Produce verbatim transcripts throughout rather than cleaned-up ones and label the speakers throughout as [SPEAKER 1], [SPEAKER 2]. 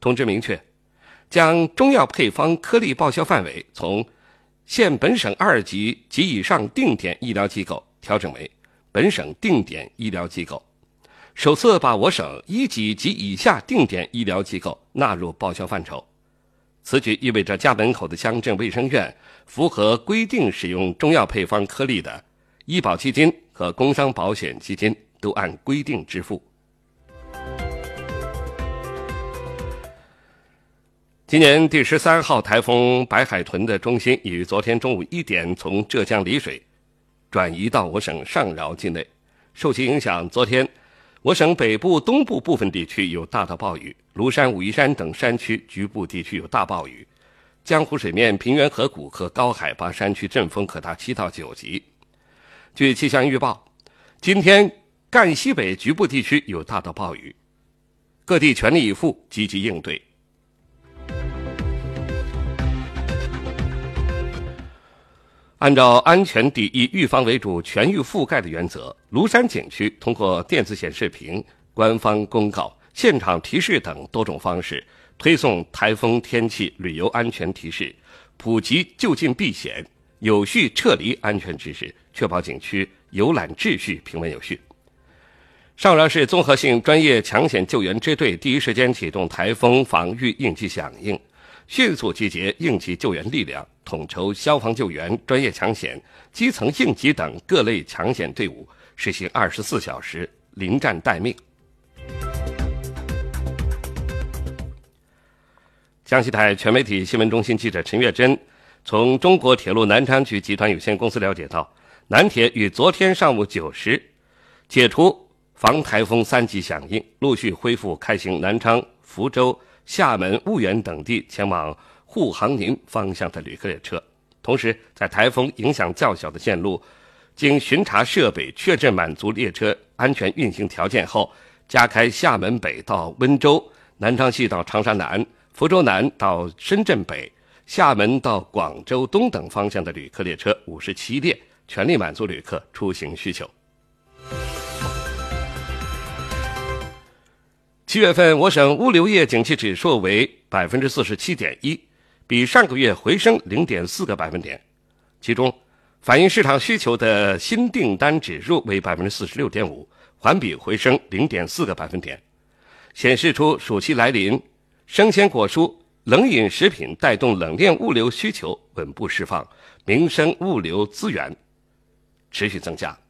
[SPEAKER 1] 通知明确，将中药配方颗粒报销范围从现本省二级及以上定点医疗机构调整为本省定点医疗机构，首次把我省一级及以下定点医疗机构纳入报销范畴。此举意味着家门口的乡镇卫生院符合规定使用中药配方颗粒的医保基金和工伤保险基金都按规定支付。今年第十三号台风白海豚的中心已于昨天中午一点从浙江丽水转移到我省上饶境内。受其影响，昨天我省北部、东部部分地区有大到暴雨，庐山、武夷山等山区局部地区有大暴雨，江湖水面、平原河谷和高海拔山区阵风可达七到九级。据气象预报，今天赣西北局部地区有大到暴雨，各地全力以赴，积极应对。按照安全第一、预防为主、全域覆盖的原则，庐山景区通过电子显示屏、官方公告、现场提示等多种方式，推送台风天气旅游安全提示，普及就近避险、有序撤离安全知识，确保景区游览秩序平稳有序。上饶市综合性专业抢险救援支队第一时间启动台风防御应急响应，迅速集结应急救援力量，统筹消防救援、专业抢险、基层应急等各类抢险队伍，实行二十四小时临战待命。江西台全媒体新闻中心记者陈月珍从中国铁路南昌局集团有限公司了解到，南铁于昨天上午九时解除防台风三级响应，陆续恢复开行南昌、福州、厦门、婺源等地前往沪杭宁方向的旅客列车。同时，在台风影响较小的线路，经巡查设备确认满足列车安全运行条件后，加开厦门北到温州、南昌西到长沙南、福州南到深圳北、厦门到广州东等方向的旅客列车五十七列，全力满足旅客出行需求。七月份我省物流业景气指数为 百分之四十七点一， 比上个月回升 零点四个百分点。其中反映市场需求的新订单指数为 百分之四十六点五， 环比回升 零点四个百分点，显示出暑期来临，生鲜果蔬、冷饮食品带动冷链物流需求稳步释放，民生物流资源持续增加。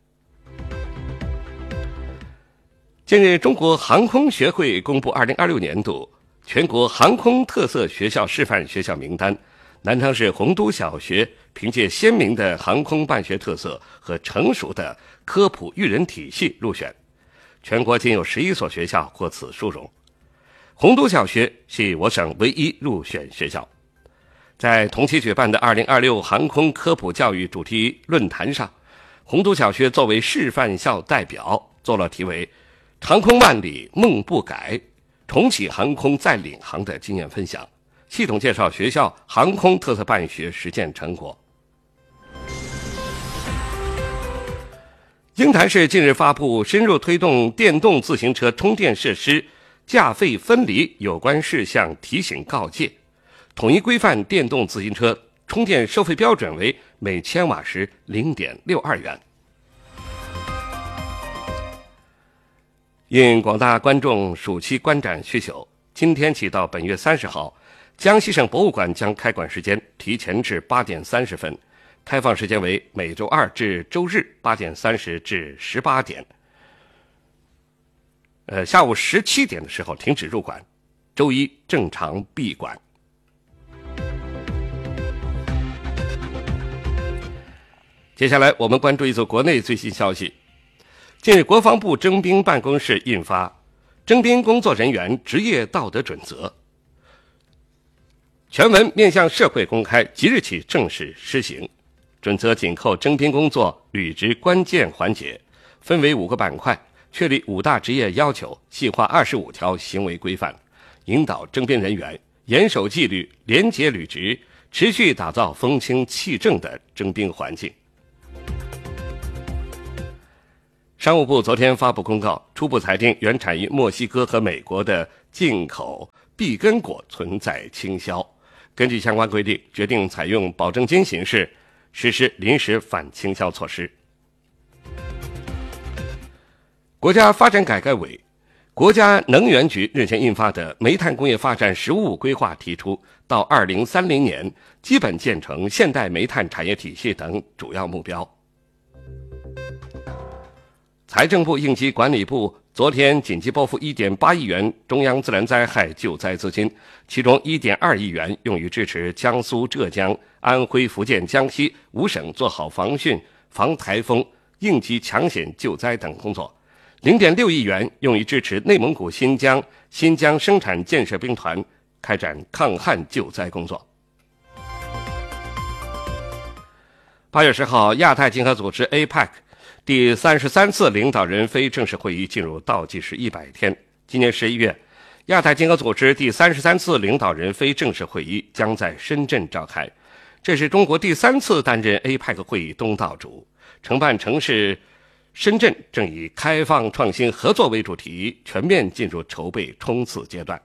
[SPEAKER 1] 近日，中国航空学会公布二零二六年度全国航空特色学校示范学校名单，南昌市洪都小学凭借鲜明的航空办学特色和成熟的科普育人体系入选，全国仅有十一所学校获此殊荣。洪都小学是我省唯一入选学校。在同期举办的二零二六航空科普教育主题论坛上，洪都小学作为示范校代表，做了题为航空万里梦不改，重启航空再领航的经验分享，系统介绍学校航空特色办学实践成果。鹰潭市近日发布深入推动电动自行车充电设施价费分离有关事项提醒告诫，统一规范电动自行车充电收费标准为每千瓦时 零点六二元。应广大观众暑期观展需求，今天起到本月三十号，江西省博物馆将开馆时间提前至八点三十分，开放时间为每周二至周日八点三十至十八点。呃，下午十七点的时候停止入馆，周一正常闭馆。接下来我们关注一组国内最新消息。近日，国防部征兵办公室印发《征兵工作人员职业道德准则》，全文面向社会公开，即日起正式施行。准则紧扣征兵工作履职关键环节，分为五个板块，确立五大职业要求，细化二十五条行为规范，引导征兵人员严守纪律、廉洁履职，持续打造风清气正的征兵环境。商务部昨天发布公告，初步裁定原产于墨西哥和美国的进口碧根果存在倾销。根据相关规定，决定采用保证金形式实施临时反倾销措施。国家发展改革委、国家能源局日前印发的《煤炭工业发展“十五五”规划》提出，到二零三零年基本建成现代煤炭产业体系等主要目标。财政部应急管理部昨天紧急拨付 一点八亿元中央自然灾害救灾资金，其中 一点二亿元用于支持江苏、浙江、安徽、福建、江西五省做好防汛、防台风、应急抢险救灾等工作， 零点六亿元用于支持内蒙古、新疆、新疆生产建设兵团开展抗旱救灾工作。八月十号，亚太经合组织 A P E C 第三十三次领导人非正式会议进入倒计时一百天。今年十一月，亚太经合组织第三十三次领导人非正式会议将在深圳召开，这是中国第三次担任 A P E C 会议东道主，承办城市深圳正以开放、创新、合作为主题，全面进入筹备冲刺阶段。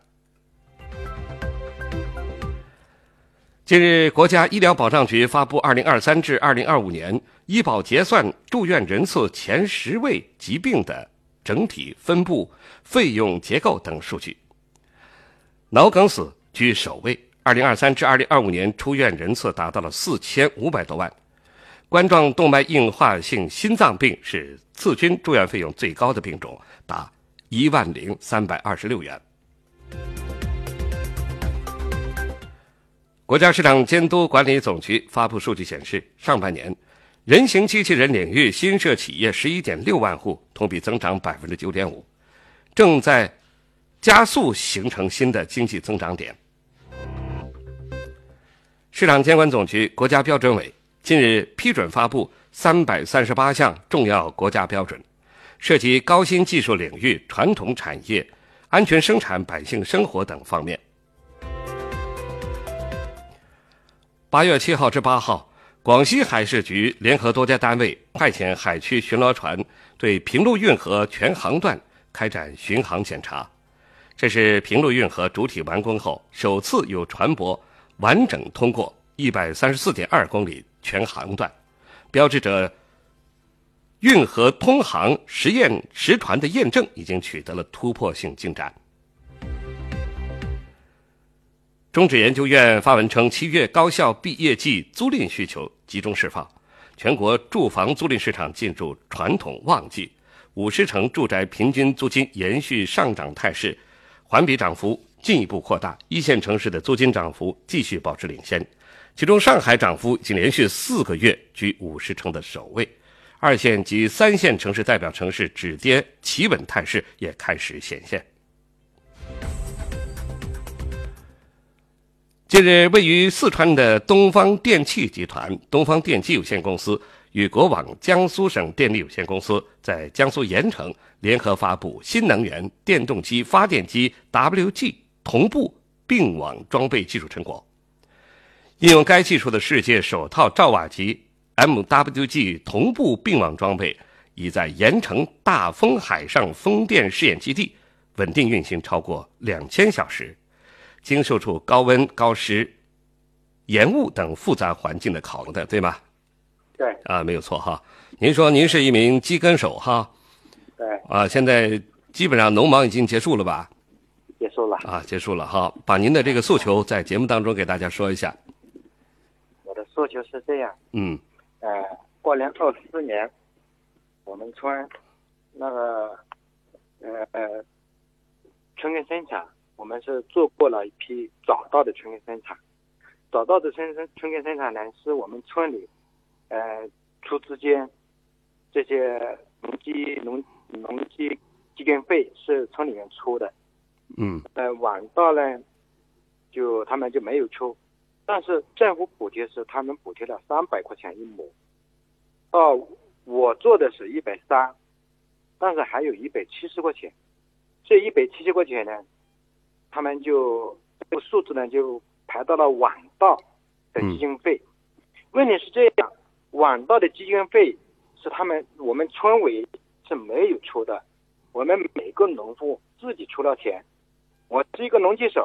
[SPEAKER 1] 近日，国家医疗保障局发布二零二三至二零二五年医保结算住院人次前十位疾病的整体分布、费用结构等数据。脑梗死居首位，二零二三至二零二五年出院人次达到了四千五百多万。冠状动脉硬化性心脏病是次均住院费用最高的病种，达一万零三百二十六元。国家市场监督管理总局发布数据显示，上半年人形机器人领域新设企业 十一点六万户，同比增长 百分之九点五， 正在加速形成新的经济增长点。市场监管总局、国家标准委近日批准发布三百三十八项重要国家标准，涉及高新技术领域、传统产业、安全生产、百姓生活等方面。八月七号至八号，广西海事局联合多家单位派遣海区巡逻船对平陆运河全航段开展巡航检查。这是平陆运河主体完工后首次有船舶完整通过 一百三十四点二公里全航段，标志着运河通航实验实船的验证已经取得了突破性进展。中指研究院发文称，七月高校毕业季租赁需求集中释放，全国住房租赁市场进入传统旺季，五十城住宅平均租金延续上涨态势，环比涨幅进一步扩大，一线城市的租金涨幅继续保持领先，其中上海涨幅已经连续四个月居五十城的首位，二线及三线城市代表城市止跌企稳态势也开始显现。近日，位于四川的东方电气集团东方电机有限公司与国网江苏省电力有限公司在江苏盐城联合发布新能源电动机发电机 W G 同步并网装备技术成果。应用该技术的世界首套兆瓦级 M W G 同步并网装备已在盐城大丰海上风电试验基地稳定运行超过两千小时，经受住高温、高湿、盐雾等复杂环境的考量的，对吗？
[SPEAKER 2] 对。
[SPEAKER 1] 啊，没有错哈。您说您是一名机耕手哈？
[SPEAKER 2] 对。
[SPEAKER 1] 啊，现在基本上农忙已经结束了吧？
[SPEAKER 2] 结束了。
[SPEAKER 1] 啊，结束了哈。把您的这个诉求在节目当中给大家说一下。
[SPEAKER 2] 我的诉求是这样。
[SPEAKER 1] 嗯。
[SPEAKER 2] 呃，二零二四年，我们村那个呃呃春耕生产。我们是做过了一批早稻的春耕生产，早稻的春春春耕生产呢，是我们村里，呃，出资金，这些农机农农机机耕费是村里面出的，
[SPEAKER 1] 嗯，
[SPEAKER 2] 呃，晚稻呢，就他们就没有出，但是政府补贴是他们补贴了三百块钱一亩，到我做的是一百三，但是还有一百七十块钱，这一百七十块钱呢。他们就这个数字呢，就排到了晚稻的基金费。嗯、问题是这样，晚稻的基金费是他们我们村委是没有出的，我们每个农户自己出了钱， 我是一个农技手。